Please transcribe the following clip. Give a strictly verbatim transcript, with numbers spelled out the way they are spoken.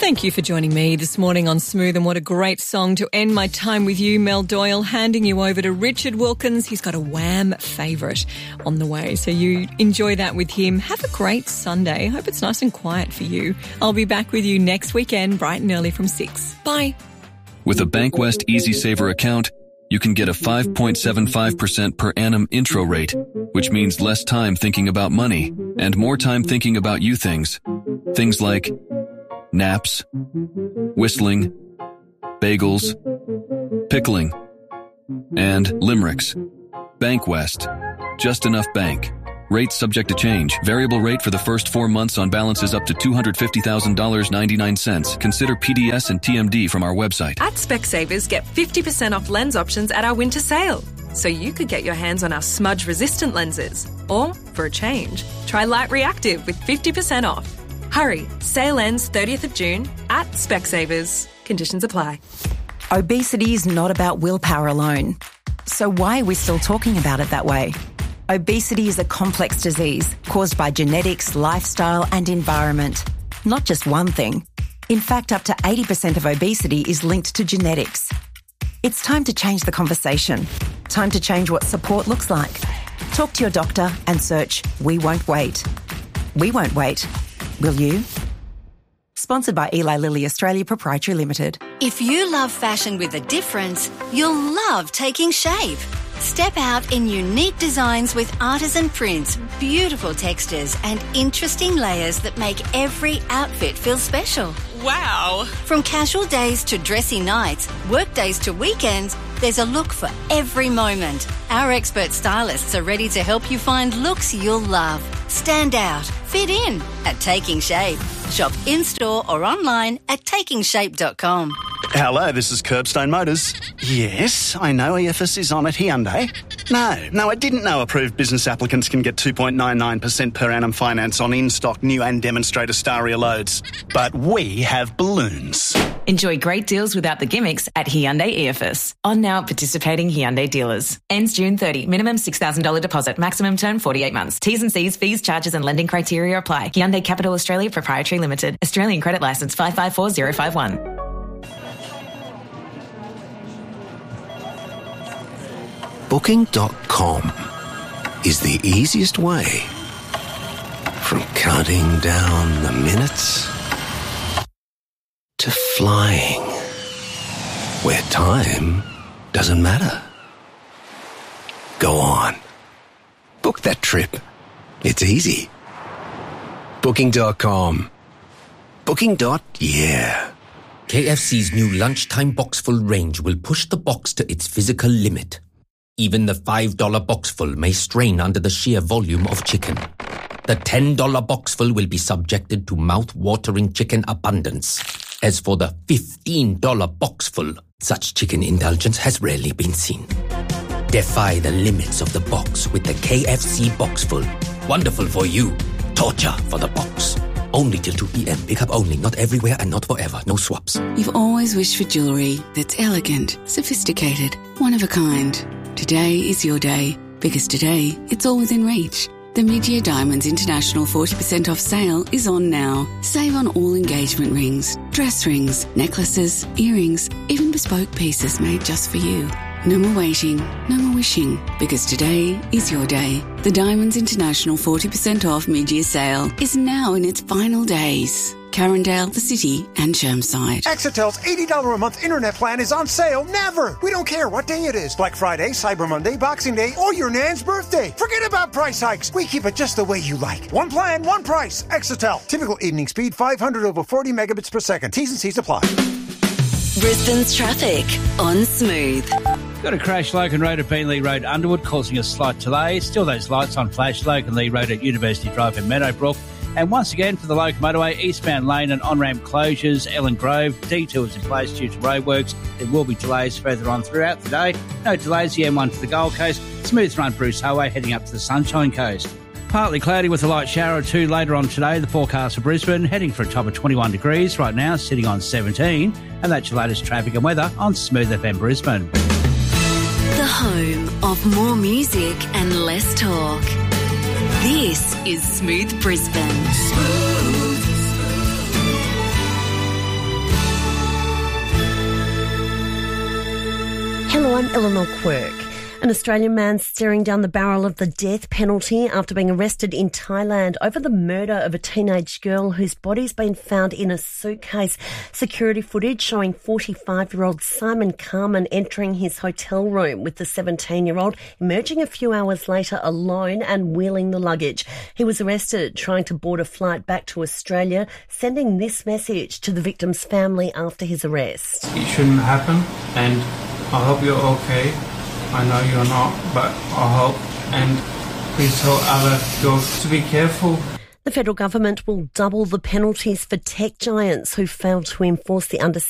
Thank you for joining me this morning on Smooth, and what a great song to end my time with you, Mel Doyle, handing you over to Richard Wilkins. He's got a Wham favourite on the way, so you enjoy that with him. Have a great Sunday. Hope it's nice and quiet for you. I'll be back with you next weekend, bright and early from six. Bye. With a Bankwest Easy Saver account, you can get a five point seven five percent per annum intro rate, which means less time thinking about money and more time thinking about you things. Things like naps, whistling, bagels, pickling, and limericks. Bankwest. Just enough bank. Rates subject to change. Variable rate for the first four months on balances up to two hundred fifty thousand dollars and ninety-nine cents. Consider P D S and T M D from our website. At Specsavers, get fifty percent off lens options at our winter sale. So you could get your hands on our smudge-resistant lenses. Or, for a change, try Light Reactive with fifty percent off. Hurry, sale ends thirtieth of June at Specsavers. Conditions apply. Obesity is not about willpower alone. So why are we still talking about it that way? Obesity is a complex disease caused by genetics, lifestyle and environment. Not just one thing. In fact, up to eighty percent of obesity is linked to genetics. It's time to change the conversation. Time to change what support looks like. Talk to your doctor and search We Won't Wait. We won't wait. Will you? Sponsored by Eli Lilly Australia Proprietary Limited. If you love fashion with a difference, you'll love Taking Shape. Step out in unique designs with artisan prints, beautiful textures and interesting layers that make every outfit feel special. Wow! From casual days to dressy nights, work days to weekends, there's a look for every moment. Our expert stylists are ready to help you find looks you'll love. Stand out, fit in at Taking Shape. Shop in-store or online at taking shape dot com. Hello, this is Curbstone Motors. Yes, I know E F S is on at Hyundai. No, no, I didn't know approved business applicants can get two point nine nine percent per annum finance on in-stock new and demonstrator Staria loads. But we have balloons. Enjoy great deals without the gimmicks at Hyundai E F S. On now at participating Hyundai dealers. Ends June thirtieth. Minimum six thousand dollars deposit. Maximum term forty-eight months. T's and C's, fees, charges and lending criteria apply. Hyundai Capital Australia Proprietary Limited. Australian credit licence five five four zero five one. Booking dot com is the easiest way. From counting down the minutes to flying, where time doesn't matter. Go on. Book that trip. It's easy. Booking dot com. Booking. Yeah. K F C's new lunchtime boxful range will push the box to its physical limit. Even the five dollar boxful may strain under the sheer volume of chicken. The ten dollar boxful will be subjected to mouth-watering chicken abundance. As for the fifteen dollar boxful, such chicken indulgence has rarely been seen. Defy the limits of the box with the K F C boxful. Wonderful for you. Torture for the box. Only till two p.m. Pick up only, not everywhere and not forever. No swaps. You've always wished for jewellery that's elegant, sophisticated, one of a kind. Today is your day, because today it's all within reach. The Mid-Year Diamonds International forty percent off sale is on now. Save on all engagement rings, dress rings, necklaces, earrings, even bespoke pieces made just for you. No more waiting, no more wishing, because today is your day. The Diamonds International forty percent off mid-year sale is now in its final days. Carindale, the City and Chermside. Exitel's eighty dollars a month internet plan is on sale never. We don't care what day it is. Black Friday, Cyber Monday, Boxing Day, or your nan's birthday. Forget about price hikes. We keep it just the way you like. One plan, one price. Exitel. Typical evening speed five hundred over forty megabits per second. T's and C's apply. Brisbane's traffic on Smooth. Got a crash Logan Road at Beenleigh Road Underwood causing a slight delay. Still those lights on flash Logan Lee Road at University Drive in Meadowbrook. And once again for the Logan Motorway, eastbound lane and on-ramp closures, Ellen Grove, detours in place due to roadworks. There will be delays further on throughout the day. No delays, the M one to the Gold Coast. Smooth run Bruce Highway heading up to the Sunshine Coast. Partly cloudy with a light shower or two later on today. The forecast for Brisbane heading for a top of twenty-one degrees right now, sitting on seventeen. And that's your latest traffic and weather on Smooth F M Brisbane. The home of more music and less talk. This is Smooth Brisbane. Smooth. I'm Eleanor Quirk. An Australian man staring down the barrel of the death penalty after being arrested in Thailand over the murder of a teenage girl whose body's been found in a suitcase. Security footage showing forty-five-year-old Simon Carman entering his hotel room with the seventeen-year-old, emerging a few hours later alone and wheeling the luggage. He was arrested trying to board a flight back to Australia, sending this message to the victim's family after his arrest. It shouldn't happen, and I hope you're okay. I know you're not, but I hope, and please tell other girls to be careful. The federal government will double the penalties for tech giants who failed to enforce the under